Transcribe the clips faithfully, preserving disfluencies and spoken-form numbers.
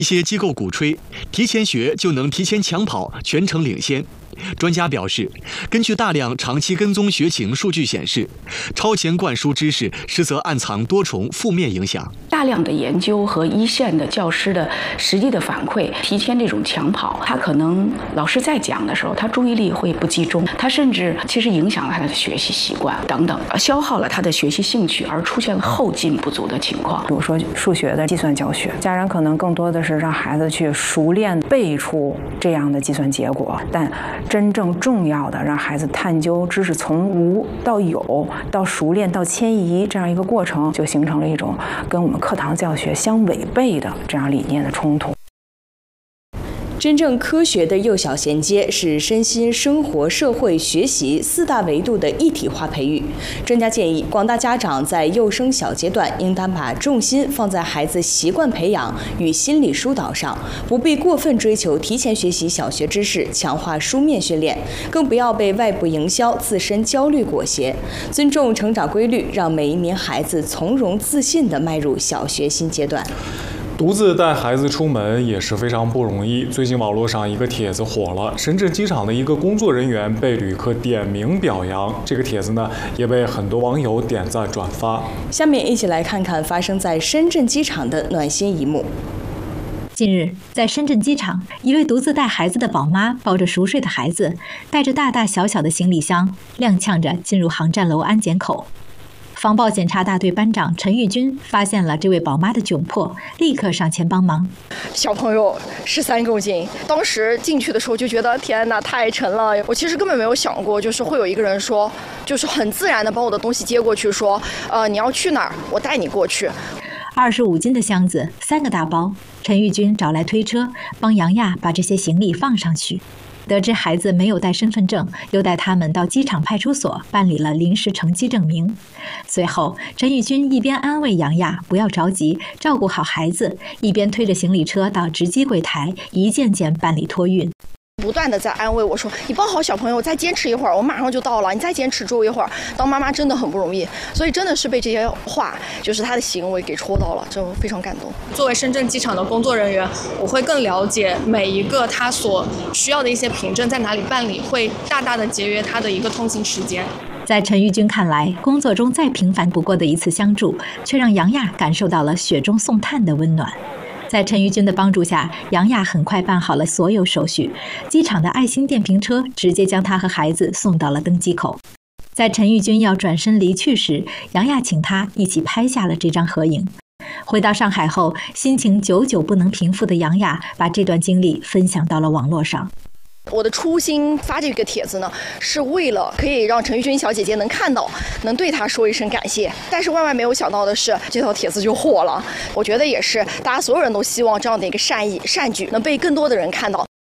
一些机构鼓吹提前学就能提前抢跑，全程领先。专家表示，根据大量长期跟踪学情数据显示，超前灌输知识实则暗藏多重负面影响。 大量的研究和一线的教师的实际的反馈，提前这种抢跑，他可能老师在讲的时候，他注意力会不集中，他甚至其实影响了他的学习习惯等等，消耗了他的学习兴趣，而出现了后劲不足的情况。 比如说数学的计算教学，家长可能更多的是让孩子去熟练背出这样的计算结果，但真正重要的让孩子探究知识从无到有到熟练到迁移这样一个过程，就形成了一种跟我们课堂教学相违背的这样理念的冲突。 真正科学的幼小衔接是身心、生活、社会、学习四大维度的一体化培育。专家建议，广大家长在幼升小阶段应当把重心放在孩子习惯培养与心理疏导上，不必过分追求提前学习小学知识、强化书面训练，更不要被外部营销、自身焦虑裹挟。尊重成长规律，让每一名孩子从容自信地迈入小学新阶段。 独自带孩子出门也是非常不容易。最近网络上一个帖子火了，深圳机场的一个工作人员被旅客点名表扬，这个帖子呢也被很多网友点赞转发。 下面一起来看看发生在深圳机场的暖心一幕。 近日，在深圳机场，一位独自带孩子的宝妈抱着熟睡的孩子，带着大大小小的行李箱，踉跄着进入航站楼安检口。防暴检查大队班长陈玉军发现了这位宝妈的窘迫，立刻上前帮忙。 小朋友十三公斤，当时进去的时候就觉得天哪，太沉了。我其实根本没有想过，就是会有一个人说，就是很自然的把我的东西接过去，说，呃，你要去哪儿，我带你过去。 二十五斤的箱子，三个大包，陈玉军找来推车，帮杨亚把这些行李放上去。得知孩子没有带身份证，又带他们到机场派出所办理了临时乘机证明。随后，陈玉军一边安慰杨亚不要着急，照顾好孩子，一边推着行李车到值机柜台，一件件办理托运。 不断的在安慰我说，你抱好小朋友，再坚持一会儿，我马上就到了，你再坚持住一会儿。当妈妈真的很不容易，所以真的是被这些话，就是他的行为给戳到了，就非常感动。 作为深圳机场的工作人员，我会更了解每一个他所需要的一些凭证在哪里办理，会大大的节约他的一个通行时间。 在陈玉军看来，工作中再平凡不过的一次相助，却让杨亚感受到了雪中送炭的温暖。在陈玉军的帮助下，杨亚很快办好了所有手续，机场的爱心电瓶车直接将他和孩子送到了登机口。在陈玉军要转身离去时，杨亚请他一起拍下了这张合影。回到上海后，心情久久不能平复的杨亚把这段经历分享到了网络上。 我的初心发这个帖子呢，是为了可以让陈玉军小姐姐能看到，能对她说一声感谢。但是万万没有想到的是，这条帖子就火了。我觉得也是，大家所有人都希望这样的一个善意善举能被更多的人看到。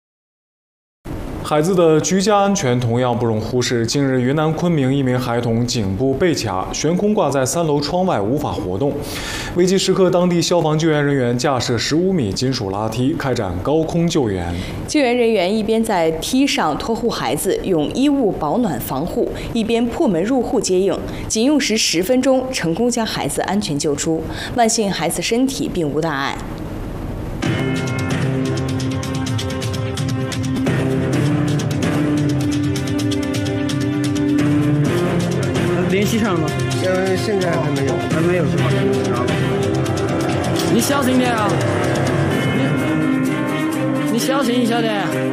孩子的居家安全同样不容忽视。近日，云南昆明一名孩童颈部被卡，悬空挂在三楼窗外，无法活动。危急时刻，当地消防救援人员架设十五米金属拉梯，开展高空救援。 救援人员一边在梯上托护孩子，用衣物保暖防护，一边破门入户接应，仅用时十分钟，成功将孩子安全救出。万幸，孩子身体并无大碍。 联系上了吗？ 呃，现在还没有，还没有。 你小心点啊！你你小心一下点。